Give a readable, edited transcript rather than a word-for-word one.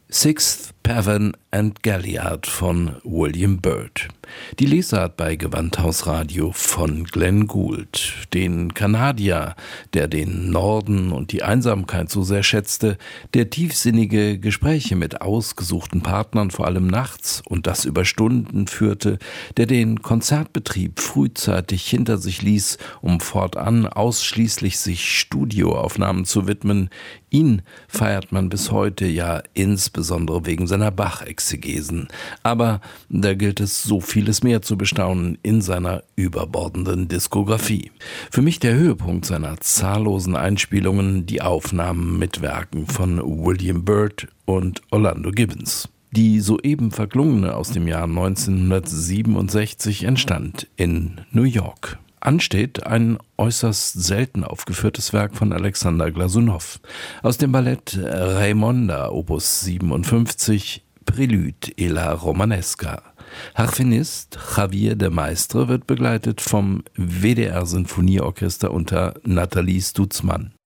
Sixth, Pavan and Galliard von William Byrd. Die Lesart bei Gewandhausradio von Glenn Gould, den Kanadier, der den Norden und die Einsamkeit so sehr schätzte, der tiefsinnige Gespräche mit ausgesuchten Partnern vor allem nachts und das über Stunden führte, der den Konzertbetrieb frühzeitig hinter sich ließ, um fortan ausschließlich sich Studioaufnahmen zu widmen. Ihn feiert man bis heute ja insbesondere wegen seiner Bach-Exegesen. Aber da gilt es so vieles mehr zu bestaunen in seiner überbordenden Diskografie. Für mich der Höhepunkt seiner zahllosen Einspielungen die Aufnahmen mit Werken von William Byrd und Orlando Gibbons. Die soeben verklungene aus dem Jahr 1967 entstand in New York. Ansteht ein äußerst selten aufgeführtes Werk von Alexander Glasunow aus dem Ballett Raimonda Opus 57 Prélude et la Romanesca. Harfenist Javier de Maistre wird begleitet vom WDR Sinfonieorchester unter Nathalie Stutzmann.